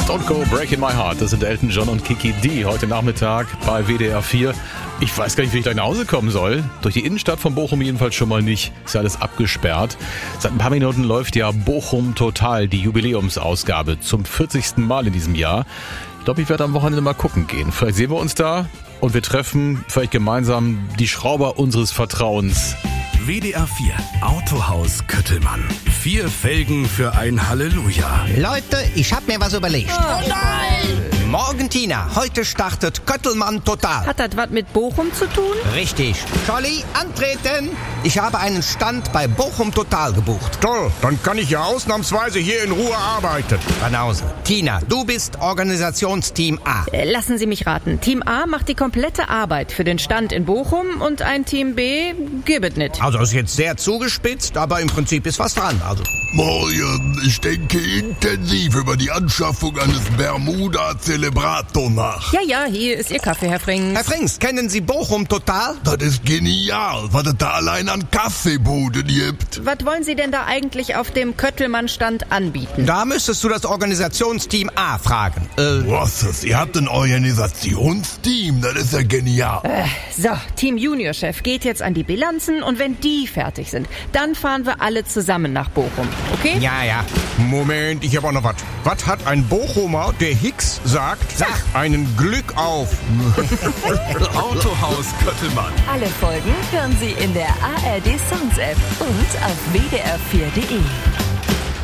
Don't Go Breaking My Heart. Das sind Elton John und Kiki D heute Nachmittag bei WDR 4. Ich weiß gar nicht, wie ich gleich nach Hause kommen soll. Durch die Innenstadt von Bochum jedenfalls schon mal nicht. Ist ja alles abgesperrt. Seit ein paar Minuten läuft ja Bochum Total, die Jubiläumsausgabe zum 40. Mal in diesem Jahr. Ich glaube, ich werde am Wochenende mal gucken gehen. Vielleicht sehen wir uns da und wir treffen vielleicht gemeinsam die Schrauber unseres Vertrauens. WDR 4 Autohaus Köttelmann. 4 Felgen für ein Halleluja. Leute, ich hab mir was überlegt. Oh nein! Morgen, Tina. Heute startet Köttelmann Total. Hat das was mit Bochum zu tun? Richtig. Scholli, antreten. Ich habe einen Stand bei Bochum Total gebucht. Toll, dann kann ich ja ausnahmsweise hier in Ruhe arbeiten. Banause. Tina, du bist Organisationsteam A. Lassen Sie mich raten. Team A macht die komplette Arbeit für den Stand in Bochum und ein Team B gibt nicht. Also ist jetzt sehr zugespitzt, aber im Prinzip ist was dran. Also. Morgen, ich denke intensiv über die Anschaffung eines Bermuda Celebrato nach. Ja, hier ist Ihr Kaffee, Herr Frings. Herr Frings, kennen Sie Bochum Total? Das ist genial, was es da allein an Kaffeebuden gibt. Was wollen Sie denn da eigentlich auf dem Köttelmann-Stand anbieten? Da müsstest du das Organisationsteam A fragen. Was? Ihr habt ein Organisationsteam? Das ist ja genial. So, Team Juniorchef geht jetzt an die Bilanzen und wenn die fertig sind, dann fahren wir alle zusammen nach Bochum. Okay? Ja. Moment, ich habe auch noch was. Was hat ein Bochumer, der Hicks sagt? Sag. Einen Glück auf. Autohaus Köttelmann. Alle Folgen hören Sie in der ARD Songs App und auf wdr4.de.